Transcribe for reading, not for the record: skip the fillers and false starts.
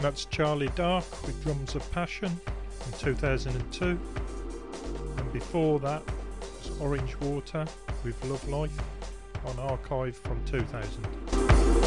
That's Charlie Dark with Drums of Passion in 2002. And before that was Orange Water with Love Life on Archive from 2000.